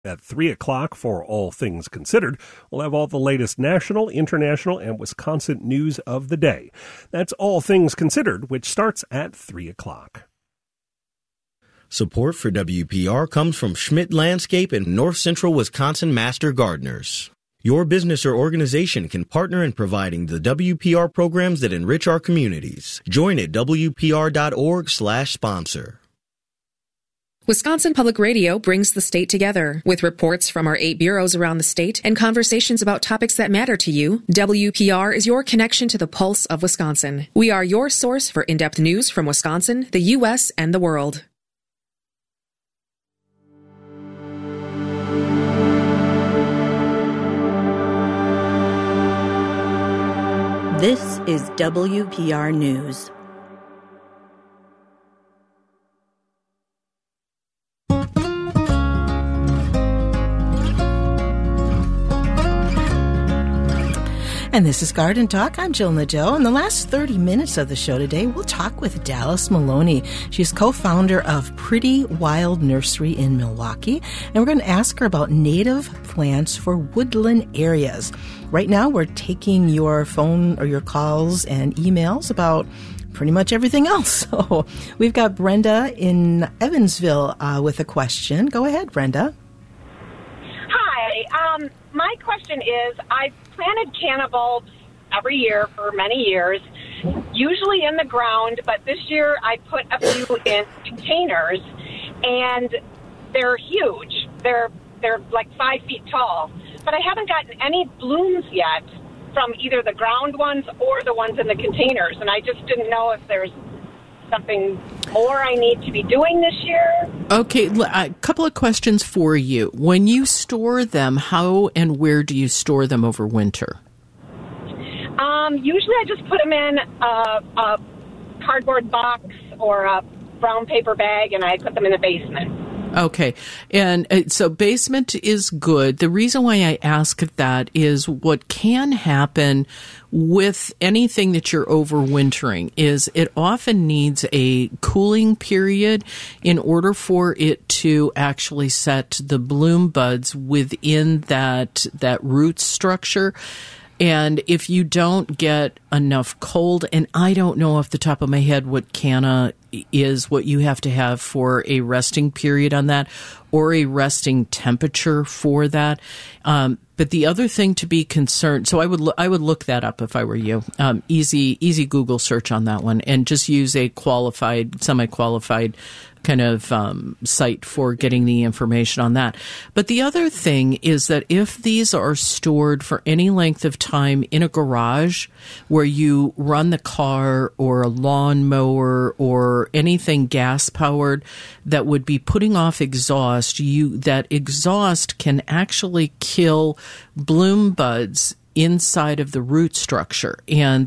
At 3 o'clock for All Things Considered, we'll have all the latest national, international, and Wisconsin news of the day. That's All Things Considered, which starts at 3 o'clock. Support for WPR comes from Schmidt Landscape and North Central Wisconsin Master Gardeners. Your business or organization can partner in providing the WPR programs that enrich our communities. Join at WPR.org/sponsor. Wisconsin Public Radio brings the state together. With reports from our 8 bureaus around the state and conversations about topics that matter to you, WPR is your connection to the pulse of Wisconsin. We are your source for in-depth news from Wisconsin, the U.S., and the world. This is WPR News. And this is Garden Talk. I'm Jill Nadeau. In the last 30 minutes of the show today, we'll talk with Dallas Maloney. She's co-founder of Pretty Wild Nursery in Milwaukee. And we're going to ask her about native plants for woodland areas. Right now, we're taking your phone or your calls and emails about pretty much everything else. So we've got Brenda in Evansville with a question. Go ahead, Brenda. Hi. My question is, I've planted canna bulbs every year for many years, usually in the ground, but this year I put a few in containers, and they're huge. They're like 5 feet tall, but I haven't gotten any blooms yet from either the ground ones or the ones in the containers, and I just didn't know if there's something more I need to be doing this year. Okay, a couple of questions for you. When you store them, how and where do you store them over winter? Usually I just put them in a cardboard box or a brown paper bag, and I put them in the basement. Okay. And so basement is good. The reason why I ask that is what can happen with anything that you're overwintering is it often needs a cooling period in order for it to actually set the bloom buds within that root structure. And if you don't get enough cold, and I don't know off the top of my head what canna is, what you have to have for a resting period on that or a resting temperature for that. But the other thing to be concerned, so I would look that up if I were you. Easy Google search on that one, and just use a semi-qualified kind of site for getting the information on that. But the other thing is that if these are stored for any length of time in a garage where you run the car or a lawnmower or anything gas powered that would be putting off exhaust, that exhaust can actually kill bloom buds inside of the root structure, and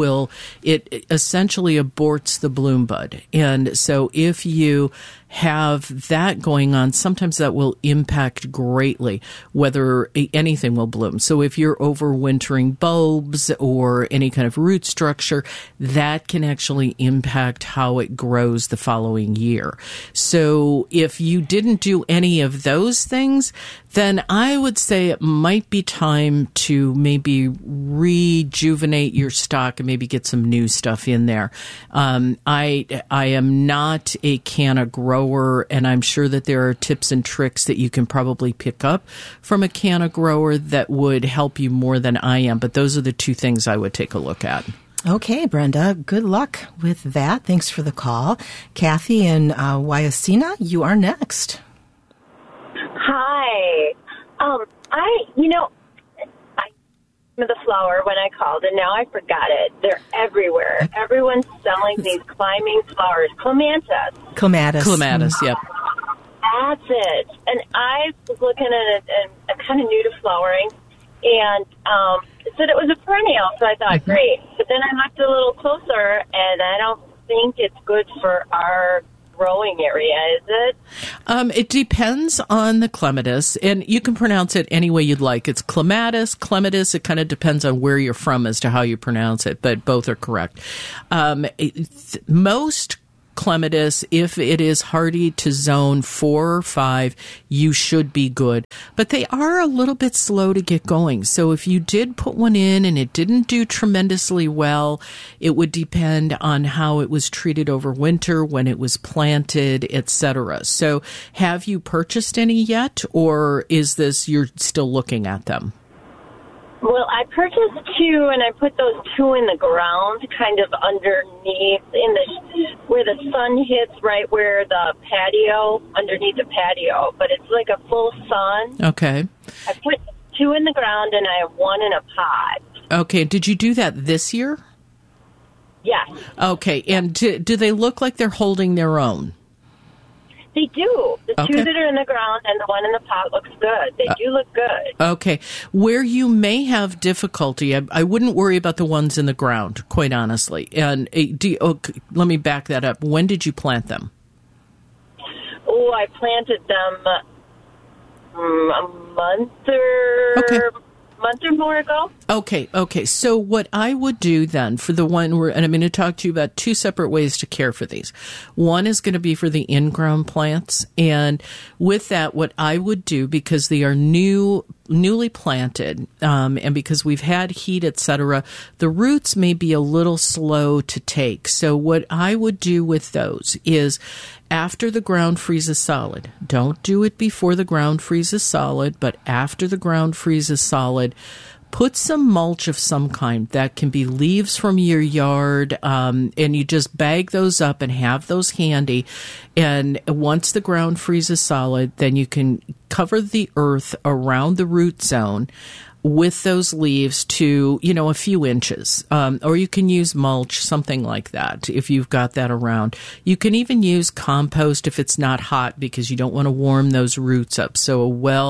it essentially aborts the bloom bud. And so if you have that going on, sometimes that will impact greatly whether anything will bloom. So if you're overwintering bulbs or any kind of root structure, that can actually impact how it grows the following year. So if you didn't do any of those things, then I would say it might be time to maybe rejuvenate your stock and maybe get some new stuff in there. I am not a canna grower, and I'm sure that there are tips and tricks that you can probably pick up from a canna grower that would help you more than I am. But those are the two things I would take a look at. Okay, Brenda, good luck with that. Thanks for the call. Kathy in Wyacina, you are next. Hi. I the flower when I called, and now I forgot it. They're everywhere. Everyone's selling these climbing flowers. Clematis, yep. That's it. And I was looking at it, and I'm kind of new to flowering, and it said it was a perennial, so I thought, great. But then I looked a little closer, and I don't think it's good for our growing area, is it? It depends on the clematis, and you can pronounce it any way you'd like. It's clematis. It kind of depends on where you're from as to how you pronounce it, but both are correct. Most clematis, if it is hardy to zone 4 or 5, you should be good. But they are a little bit slow to get going. So if you did put one in and it didn't do tremendously well, it would depend on how it was treated over winter, when it was planted, etc. So have you purchased any yet, or is this you're still looking at them? Well, I purchased 2, and I put those 2 in the ground, kind of underneath, where the sun hits, right where the patio, underneath the patio. But it's like a full sun. Okay. I put 2 in the ground, and I have 1 in a pot. Okay. Did you do that this year? Yes. Okay. And do they look like they're holding their own? They do. The 2 that are in the ground and the 1 in the pot looks good. They do look good. Okay. Where you may have difficulty, I wouldn't worry about the ones in the ground, quite honestly. And let me back that up. When did you plant them? Oh, I planted them a month or more ago. Okay. So what I would do then for the one and I'm going to talk to you about 2 separate ways to care for these. One is going to be for the in-ground plants. And with that, what I would do, because they are newly planted, and because we've had heat, etc., the roots may be a little slow to take. So what I would do with those is, after the ground freezes solid, don't do it before the ground freezes solid, but after the ground freezes solid, put some mulch of some kind. That can be leaves from your yard, and you just bag those up and have those handy. And once the ground freezes solid, then you can cover the earth around the root zone with those leaves to, a few inches. Or you can use mulch, something like that, if you've got that around. You can even use compost if it's not hot, because you don't want to warm those roots up. So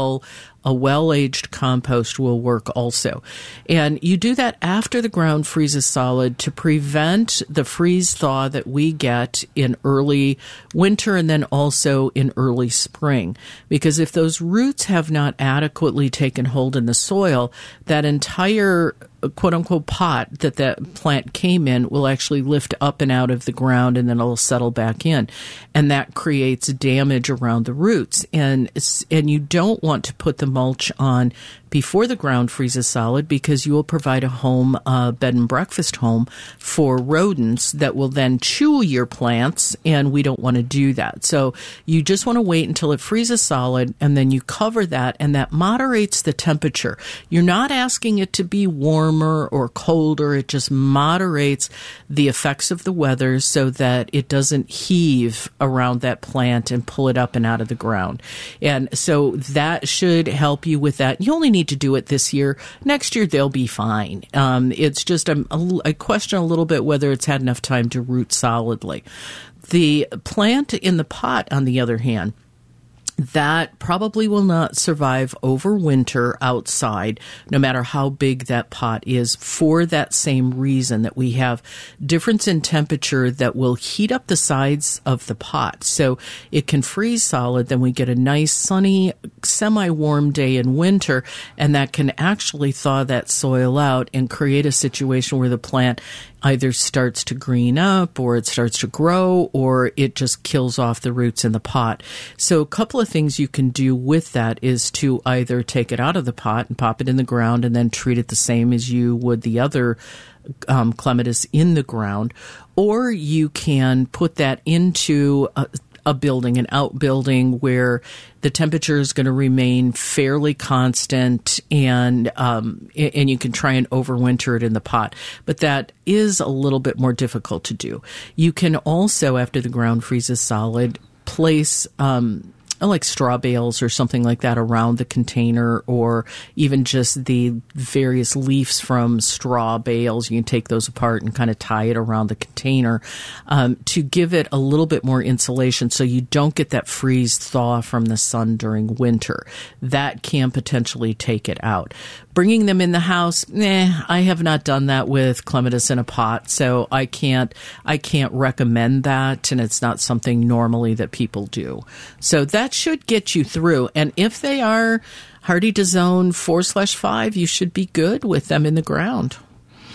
a well-aged compost will work also. And you do that after the ground freezes solid to prevent the freeze-thaw that we get in early winter and then also in early spring. Because if those roots have not adequately taken hold in the soil, that entire quote-unquote pot that plant came in will actually lift up and out of the ground, and then it'll settle back in. And that creates damage around the roots. And you don't want to put the mulch on before the ground freezes solid, because you will provide a home, bed and breakfast home for rodents that will then chew your plants, and we don't want to do that. So you just want to wait until it freezes solid, and then you cover that, and that moderates the temperature. You're not asking it to be warmer or colder. It just moderates the effects of the weather so that it doesn't heave around that plant and pull it up and out of the ground. And so that should help you with that. You only need to do it this year. Next year, they'll be fine. It's just I question a little bit whether it's had enough time to root solidly. The plant in the pot, on the other hand, that probably will not survive over winter outside, no matter how big that pot is, for that same reason, that we have difference in temperature that will heat up the sides of the pot. So it can freeze solid, then we get a nice sunny, semi-warm day in winter, and that can actually thaw that soil out and create a situation where the plant either starts to green up, or it starts to grow, or it just kills off the roots in the pot. So a couple of things you can do with that is to either take it out of the pot and pop it in the ground and then treat it the same as you would the other clematis in the ground, or you can put that into a building, an outbuilding, where the temperature is going to remain fairly constant, and you can try and overwinter it in the pot. But that is a little bit more difficult to do. You can also, after the ground freezes solid, place like straw bales or something like that around the container, or even just the various leaves from straw bales. You can take those apart and kind of tie it around the container to give it a little bit more insulation, so you don't get that freeze thaw from the sun during winter. That can potentially take it out. Bringing them in the house, I have not done that with clematis in a pot, so I can't recommend that, and it's not something normally that people do. So that should get you through. And if they are hardy to zone 4/5, you should be good with them in the ground.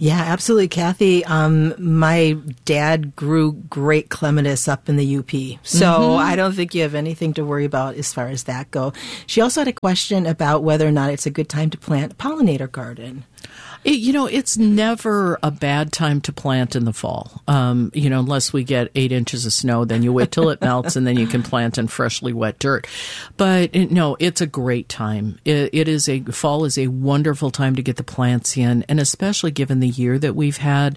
Yeah, absolutely, Kathy. My dad grew great clematis up in the UP, so I don't think you have anything to worry about as far as that go. She also had a question about whether or not it's a good time to plant a pollinator garden. It's never a bad time to plant in the fall. Unless we get 8 inches of snow, then you wait till it melts and then you can plant in freshly wet dirt. But no, it's a great time. Fall is a wonderful time to get the plants in, and especially given the year that we've had.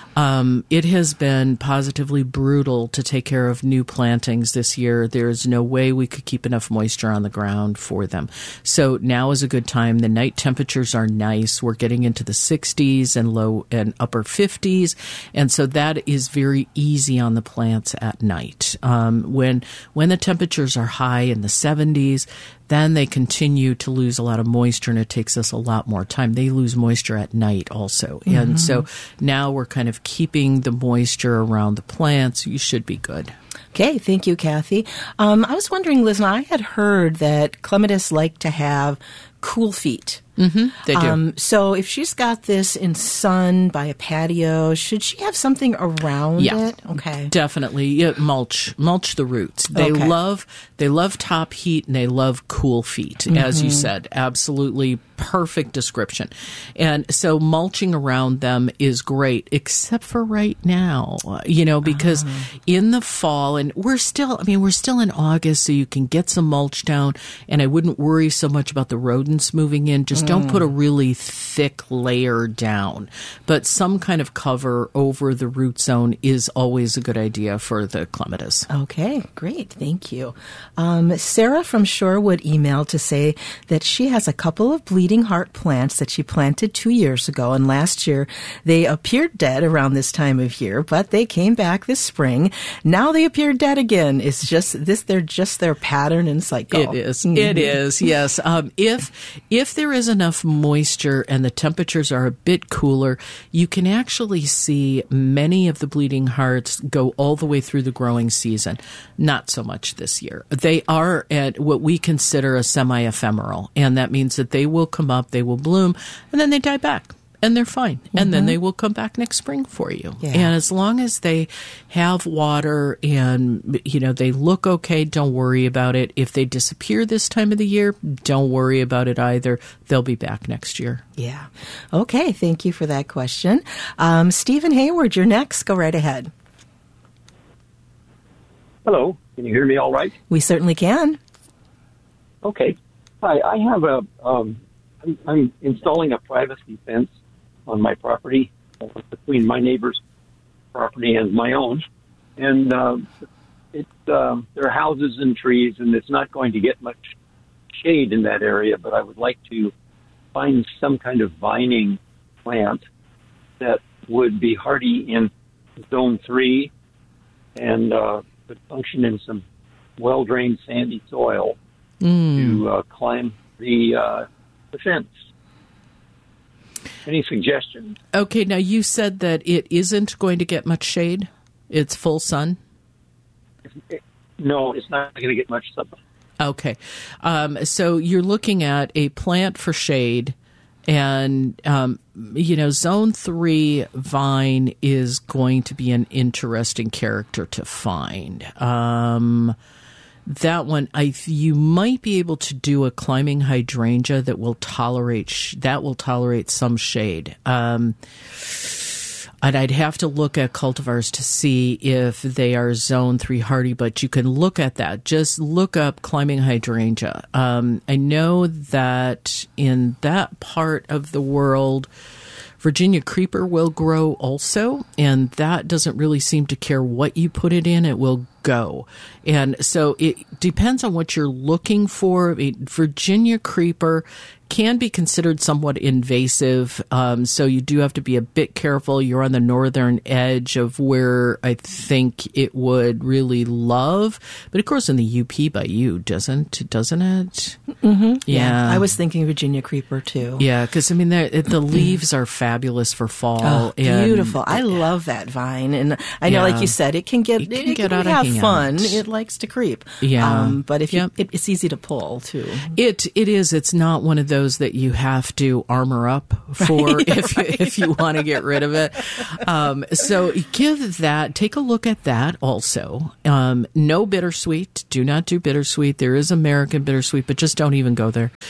It has been positively brutal to take care of new plantings this year. There's no way we could keep enough moisture on the ground for them. So now is a good time. The night temperatures are nice. We're getting into the 60s and low and upper 50s. And so that is very easy on the plants at night. When the temperatures are high in the 70s, then they continue to lose a lot of moisture, and it takes us a lot more time. They lose moisture at night also. And so now we're kind of keeping the moisture around the plants. You should be good. Okay, thank you, Kathy. I was wondering, Liz, I had heard that clematis like to have cool feet. They do. So if she's got this in sun by a patio, should she have something around it? Okay. Definitely. Yeah, mulch the roots. They love top heat and they love cool feet, as you said. Absolutely perfect description. And so mulching around them is great, except for right now, because in the fall, and we're still in August, so you can get some mulch down, and I wouldn't worry so much about the rodents moving in. Just don't put a really thick layer down, but some kind of cover over the root zone is always a good idea for the clematis. Okay, great. Thank you. Sarah from Shorewood emailed to say that she has a couple of bleeding heart plants that she planted 2 years ago, and last year they appeared dead around this time of year, but they came back this spring. Now they appear dead again. It's just this, they're just their pattern and cycle. It is. It is, yes. If there is enough moisture and the temperatures are a bit cooler, you can actually see many of the bleeding hearts go all the way through the growing season. Not so much this year. They are at what we consider a semi-ephemeral, and that means that they will come up, they will bloom, and then they die back. And they're fine. And then they will come back next spring for you. Yeah. And as long as they have water and, they look okay, don't worry about it. If they disappear this time of the year, don't worry about it either. They'll be back next year. Yeah. Okay. Thank you for that question. Stephen Hayward, you're next. Go right ahead. Hello. Can you hear me all right? We certainly can. Okay. Hi. I have I'm installing a privacy fence on my property between my neighbor's property and my own. And there are houses and trees, and it's not going to get much shade in that area, but I would like to find some kind of vining plant that would be hardy in Zone 3 and could function in some well-drained sandy soil to climb the fence. Any suggestions? Okay, now you said that it isn't going to get much shade. It's full sun? No, it's not going to get much sun. Okay. So you're looking at a plant for shade, and, Zone 3 vine is going to be an interesting character to find. That one, you might be able to do a climbing hydrangea that will tolerate some shade. And I'd have to look at cultivars to see if they are Zone 3 hardy, but you can look at that. Just look up climbing hydrangea. I know that in that part of the world, Virginia creeper will grow also, and that doesn't really seem to care what you put it in. It will go. And so it depends on what you're looking for. Virginia creeper can be considered somewhat invasive, so you do have to be a bit careful. You're on the northern edge of where I think it would really love, but it grows in the UP by you, doesn't it? Mm-hmm. Yeah. I was thinking Virginia creeper too. Yeah, because the leaves are fabulous for fall. Oh, beautiful! I love that vine, and I know, like you said, it can get out of hand. fun. It likes to creep. Yeah. But if it's easy to pull too. It is. It's not one of those that you have to armor up for if you want to get rid of it. So take a look at that also. No bittersweet. Do not do bittersweet. There is American bittersweet, but just don't even go there.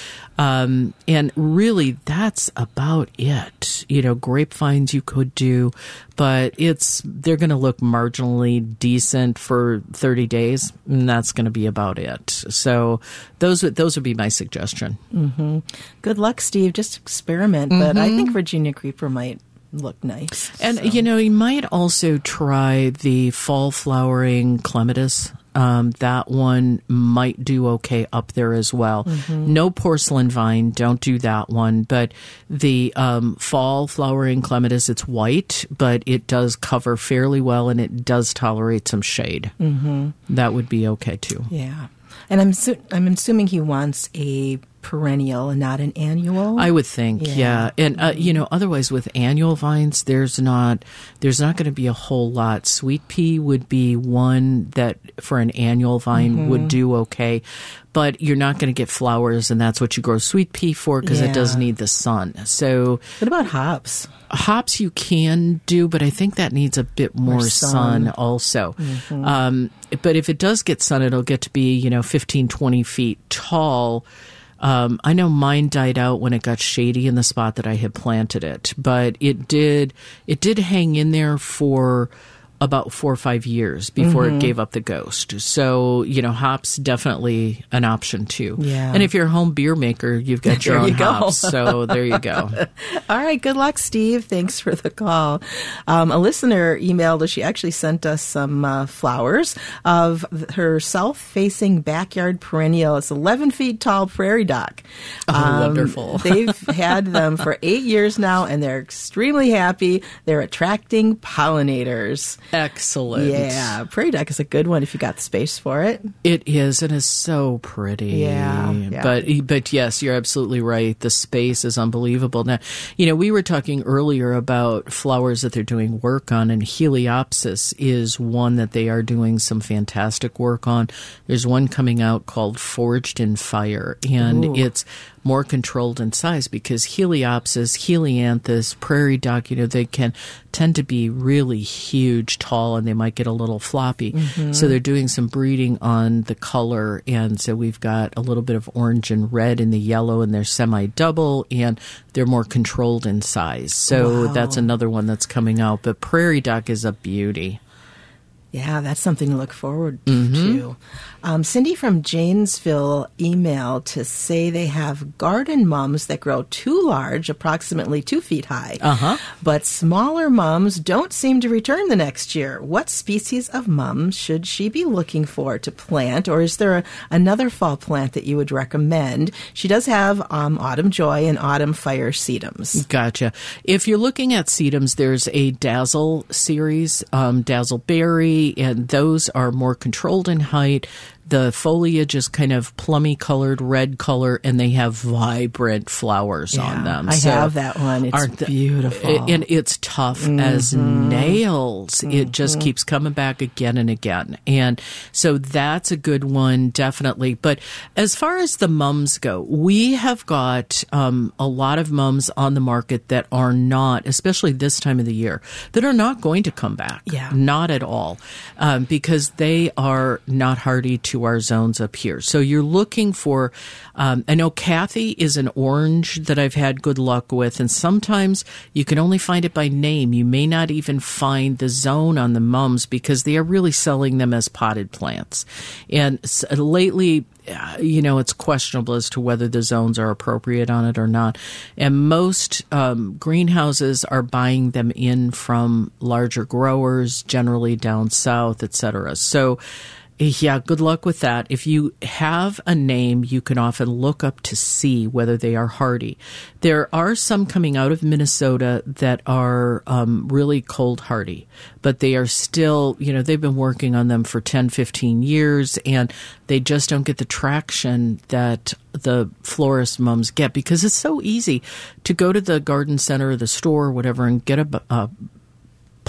And really, that's about it. Grapevines you could do, but they're going to look marginally decent for 30 days, and that's going to be about it. So those would be my suggestion. Mm-hmm. Good luck, Steve. Just experiment, but I think Virginia Creeper might look nice. And, you might also try the fall flowering clematis. That one might do okay up there as well. No porcelain vine, don't do that one. But the fall flowering clematis, it's white, but it does cover fairly well, and it does tolerate some shade. That would be okay too. Yeah. And I'm assuming he wants a perennial and not an annual. I would think, yeah. And otherwise with annual vines, there's not going to be a whole lot. Sweet pea would be one that for an annual vine would do okay, but you're not going to get flowers, and that's what you grow sweet pea for because it does need the sun. So what about hops? Hops you can do, but I think that needs a bit more sun also. But if it does get sun, it'll get to be 15, 20 feet tall. I know mine died out when it got shady in the spot that I had planted it, but it did hang in there for about 4 or 5 years before it gave up the ghost. So, hops definitely an option too. Yeah. And if you're a home beer maker, you've got your own hops. So there you go. All right. Good luck, Steve. Thanks for the call. A listener emailed us. She actually sent us some flowers of her south-facing backyard perennial. It's 11 feet tall prairie dock. Wonderful. They've had them for 8 years now, and they're extremely happy. They're attracting pollinators. Excellent. Yeah, prairie dock is a good one if you got the space for it. It is, and it's so pretty. Yeah. But yes, you're absolutely right. The space is unbelievable. Now, we were talking earlier about flowers that they're doing work on, and Heliopsis is one that they are doing some fantastic work on. There's one coming out called Forged in Fire, and it's more controlled in size because Heliopsis, Helianthus, prairie dock, they can tend to be really huge, tall, and they might get a little floppy. So they're doing some breeding on the color, and so we've got a little bit of orange and red in the yellow, and they're semi-double, and they're more controlled in size. So that's another one that's coming out. But prairie dock is a beauty. Yeah, that's something to look forward to. Cindy from Janesville emailed to say they have garden mums that grow too large, approximately 2 feet high. But smaller mums don't seem to return the next year. What species of mums should she be looking for to plant? Or is there another fall plant that you would recommend? She does have Autumn Joy and Autumn Fire sedums. Gotcha. If you're looking at sedums, there's a Dazzle series, Dazzle Berry, and those are more controlled in height. The foliage is kind of plummy colored, red color, and they have vibrant flowers on them. I have that one. It's beautiful. And it's tough as nails. It just keeps coming back again and again. And so that's a good one, definitely. But as far as the mums go, we have got a lot of mums on the market that are not, especially this time of the year, that are not going to come back. Yeah. Not at all. Because they are not hardy to our zones up here. So you're looking for, I know Kathy is an orange that I've had good luck with, and sometimes you can only find it by name. You may not even find the zone on the mums because they are really selling them as potted plants. And lately, it's questionable as to whether the zones are appropriate on it or not. And most greenhouses are buying them in from larger growers, generally down south, etc. So, yeah, good luck with that. If you have a name, you can often look up to see whether they are hardy. There are some coming out of Minnesota that are really cold hardy, but they are still, they've been working on them for 10, 15 years, and they just don't get the traction that the florist mums get because it's so easy to go to the garden center or the store or whatever and get a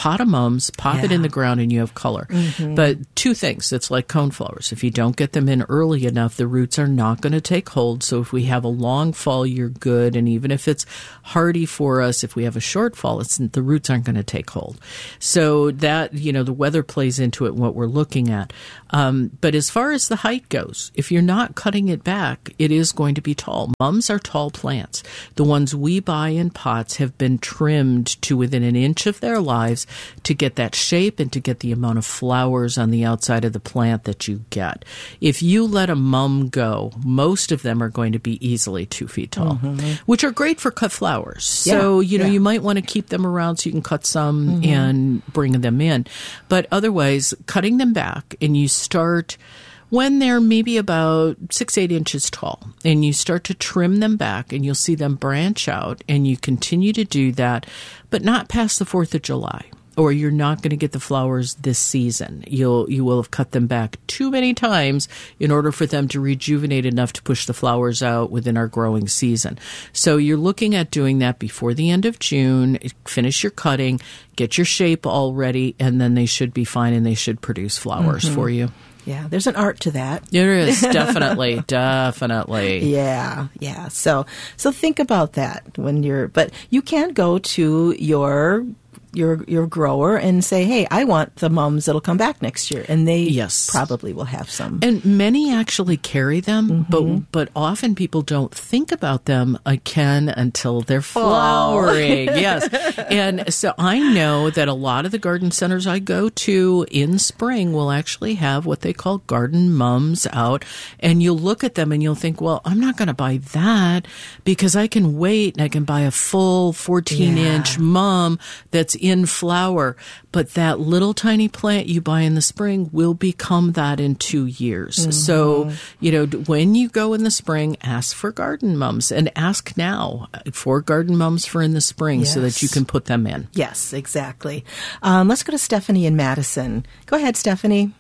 pot of mums, pop it in the ground, and you have color. But two things. It's like coneflowers. If you don't get them in early enough, the roots are not going to take hold. So if we have a long fall, you're good. And even if it's hardy for us, if we have a short fall, the roots aren't going to take hold. So that, the weather plays into it, what we're looking at. But as far as the height goes, if you're not cutting it back, it is going to be tall. Mums are tall plants. The ones we buy in pots have been trimmed to within an inch of their lives to get that shape and to get the amount of flowers on the outside of the plant that you get. If you let a mum go, most of them are going to be easily 2 feet tall, which are great for cut flowers. So, you might want to keep them around so you can cut some and bring them in. But otherwise, cutting them back, and you start when they're maybe about 6-8 inches tall, and you start to trim them back, and you'll see them branch out, and you continue to do that, but not past the 4th of July. Or you're not going to get the flowers this season. You will have cut them back too many times in order for them to rejuvenate enough to push the flowers out within our growing season. So you're looking at doing that before the end of June. Finish your cutting, get your shape all ready, and then they should be fine and they should produce flowers for you. Yeah, there's an art to that. There is, definitely, definitely. Yeah. So think about that but you can go to your grower and say, hey, I want the mums that'll come back next year. And they probably will have some. And many actually carry them, but often people don't think about them again until they're flowering. Yes. And so I know that a lot of the garden centers I go to in spring will actually have what they call garden mums out. And you'll look at them and you'll think, well, I'm not going to buy that because I can wait and I can buy a full 14-inch mum that's in flower, but that little tiny plant you buy in the spring will become that in 2 years. So, when you go in the spring, ask for garden mums and ask now for garden mums for in the spring so that you can put them in. Yes, exactly. Let's go to Stephanie in Madison. Go ahead, Stephanie.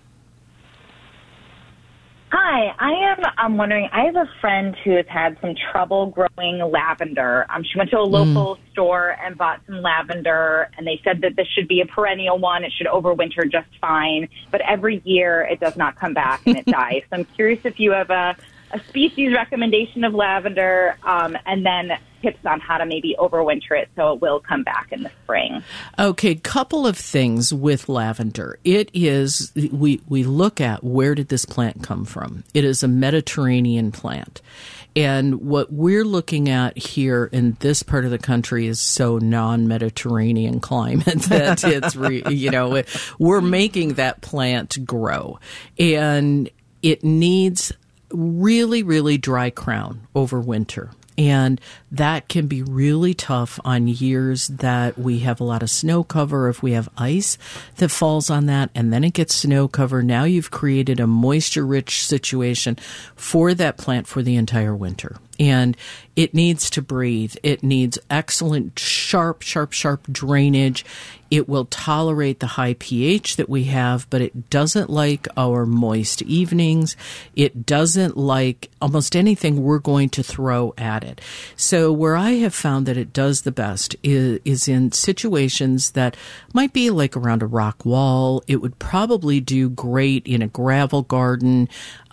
Hi, I'm wondering, I have a friend who has had some trouble growing lavender. She went to a local store and bought some lavender, and they said that this should be a perennial one. It should overwinter just fine. But every year it does not come back and it dies. So I'm curious if you have a species recommendation of lavender, and then tips on how to maybe overwinter it so it will come back in the spring. Okay, couple of things with lavender. It is, we look at where did this plant come from. It is a Mediterranean plant. And what we're looking at here in this part of the country is so non-Mediterranean climate that it's, we're making that plant grow. And it needs really, really dry crown over winter. And that can be really tough on years that we have a lot of snow cover. If we have ice that falls on that and then it gets snow cover, now you've created a moisture-rich situation for that plant for the entire winter. And it needs to breathe. It needs excellent, sharp drainage. It will tolerate the high pH that we have, but it doesn't like our moist evenings. It doesn't like almost anything we're going to throw at it. So where I have found that it does the best is in situations that might be like around a rock wall. It would probably do great in a gravel garden.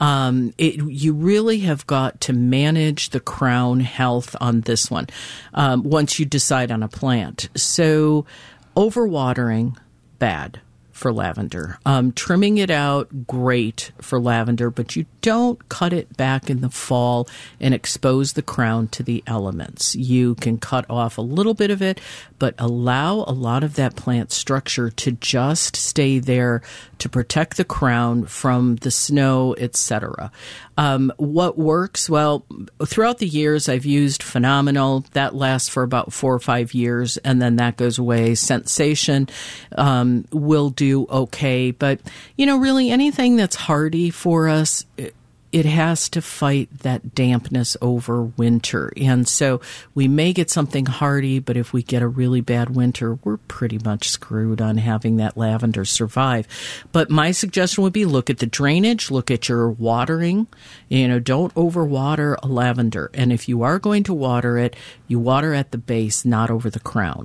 You really have got to manage the crown health on this one once you decide on a plant. So overwatering, bad for lavender. Trimming it out, great for lavender, but you don't cut it back in the fall and expose the crown to the elements. You can cut off a little bit of it, but allow a lot of that plant structure to just stay there to protect the crown from the snow, etc. What works? Well, throughout the years, I've used Phenomenal. That lasts for about 4 or 5 years, and then that goes away. Sensation will do okay. But, really anything that's hardy for us, it has to fight that dampness over winter. And so we may get something hardy, but if we get a really bad winter, we're pretty much screwed on having that lavender survive. But my suggestion would be look at the drainage, look at your watering. Don't overwater a lavender. And if you are going to water it, you water at the base, not over the crown.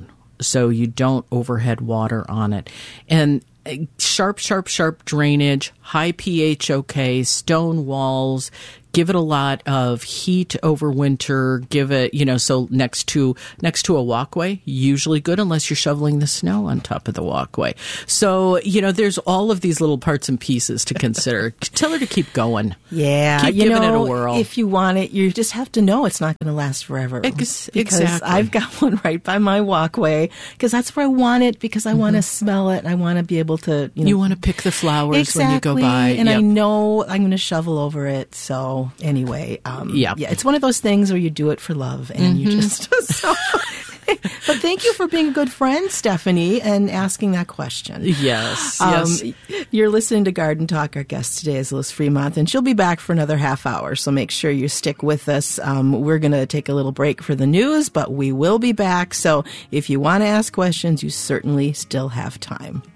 so you don't overhead water on it. And sharp drainage, high pH, okay, stone walls. Give it a lot of heat over winter. Give it, so next to a walkway, usually good unless you're shoveling the snow on top of the walkway. So, there's all of these little parts and pieces to consider. Tell her to keep going. Yeah. Keep giving it a whirl. If you want it, you just have to know it's not going to last forever. Exactly. I've got one right by my walkway because that's where I want it, because I want to smell it. I want to be able to, You want to pick the flowers when you go by. And I know I'm going to shovel over it. So anyway, it's one of those things where you do it for love and you just. But thank you for being a good friend, Stephanie, and asking that question. Yes. You're listening to Garden Talk. Our guest today is Liz Fremont, and she'll be back for another half hour. So make sure you stick with us. We're going to take a little break for the news, but we will be back. So if you want to ask questions, you certainly still have time.